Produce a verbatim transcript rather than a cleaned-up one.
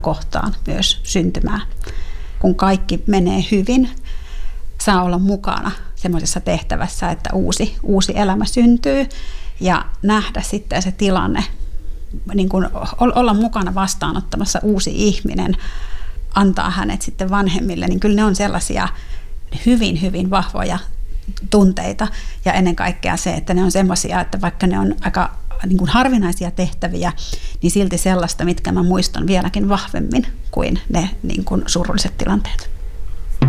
kohtaan myös syntymää. Kun kaikki menee hyvin, saa olla mukana semmoisessa tehtävässä, että uusi, uusi elämä syntyy ja nähdä sitten se tilanne, niin kuin olla mukana vastaanottamassa uusi ihminen, antaa hänet sitten vanhemmille, niin kyllä ne on sellaisia hyvin, hyvin vahvoja tunteita ja ennen kaikkea se, että ne on semmoisia, että vaikka ne on aika niin kuin harvinaisia tehtäviä, niin silti sellaista, mitkä mä muistan vieläkin vahvemmin kuin ne niin kuin surulliset tilanteet.